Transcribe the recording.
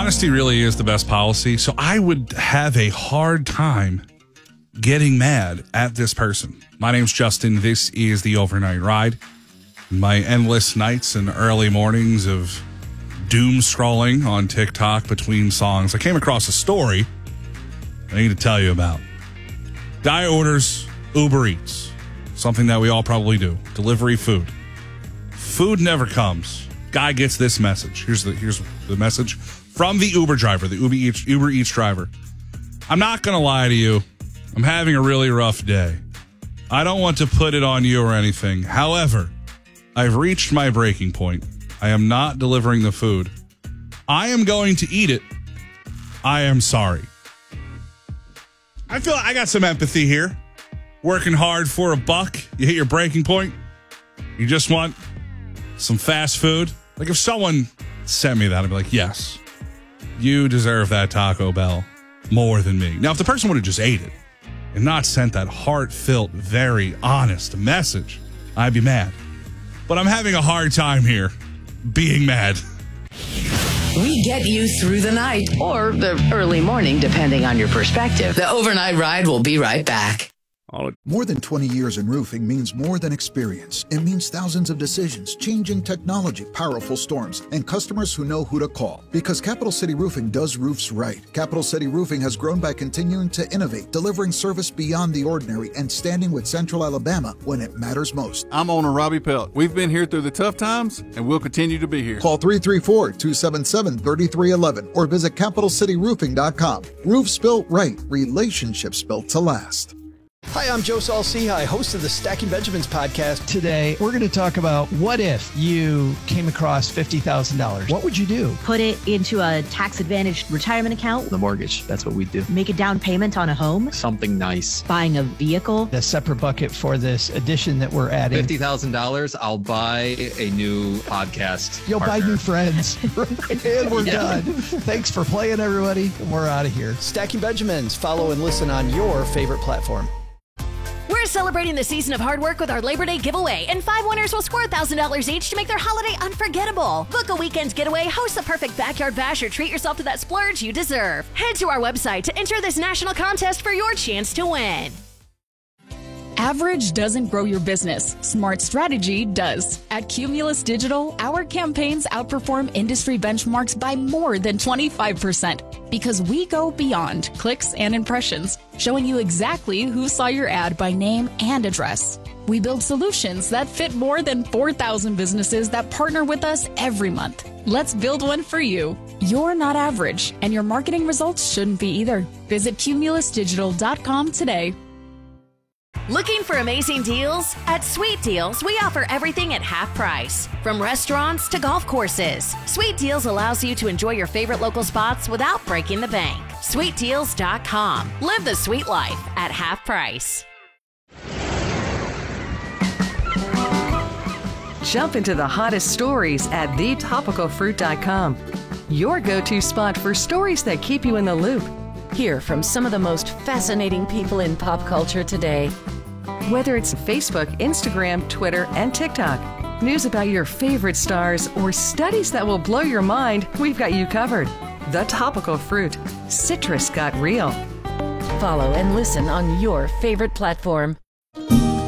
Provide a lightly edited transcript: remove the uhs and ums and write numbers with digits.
Honesty really is the best policy. So I would have a hard time getting mad at this person. My name's Justin. This is the Overnight Ride. My endless nights and early mornings of doom scrolling on TikTok between songs, I came across a story I need to tell you about. Guy orders Uber Eats, something that we all probably do. Delivery food. Food never comes. Guy gets this message. Here's the message from the Uber driver, the Uber Eats driver. I'm not going to lie to you. I'm having a really rough day. I don't want to put it on you or anything. However, I've reached my breaking point. I am not delivering the food. I am going to eat it. I am sorry. I feel I got some empathy here. Working hard for a buck. You hit your breaking point. You just want some fast food. Like if someone sent me that, I'd be like, yes, you deserve that Taco Bell more than me. Now, if the person would have just ate it and not sent that heartfelt, very honest message, I'd be mad. But I'm having a hard time here being mad. We get you through the night or the early morning, depending on your perspective. The Overnight Ride will be right back. More than 20 years in roofing means more than experience. It means thousands of decisions, changing technology, powerful storms, and customers who know who to call. Because Capital City Roofing does roofs right. Capital City Roofing has grown by continuing to innovate, delivering service beyond the ordinary, and standing with Central Alabama when it matters most. I'm owner Robbie Pelt. We've been here through the tough times, and we'll continue to be here. Call 334-277-3311 or visit CapitalCityRoofing.com. Roofs built right, relationships built to last. Hi, I'm Joe Saul-Sehy, host of the Stacking Benjamins podcast. Today, we're going to talk about what if you came across $50,000. What would you do? Put it into a tax-advantaged retirement account. The mortgage, that's what we do. Make a down payment on a home. Something nice. Buying a vehicle. A separate bucket for this addition that we're adding. $50,000, I'll buy a new podcast. You'll partner. buy new friends. And we're done. Thanks for playing, everybody. We're out of here. Stacking Benjamins. Follow and listen on your favorite platform. We're celebrating the season of hard work with our Labor Day giveaway, and 5 winners will score $1,000 each to make their holiday unforgettable. Book a weekend getaway, host the perfect backyard bash, or treat yourself to that splurge you deserve. Head to our website to enter this national contest for your chance to win. Average doesn't grow your business. Smart strategy does. At Cumulus Digital, our campaigns outperform industry benchmarks by more than 25% because we go beyond clicks and impressions, showing you exactly who saw your ad by name and address. We build solutions that fit more than 4,000 businesses that partner with us every month. Let's build one for you. You're not average, and your marketing results shouldn't be either. Visit cumulusdigital.com today. Looking for amazing deals? At Sweet Deals, we offer everything at half price. From restaurants to golf courses, Sweet Deals allows you to enjoy your favorite local spots without breaking the bank. SweetDeals.com. Live the sweet life at half price. Jump into the hottest stories at thetopicalfruit.com. Your go-to spot for stories that keep you in the loop. Hear from some of the most fascinating people in pop culture today. Whether it's Facebook, Instagram, Twitter, and TikTok, news about your favorite stars, or studies that will blow your mind, we've got you covered. The Topical Fruit. Citrus got real. Follow and listen on your favorite platform.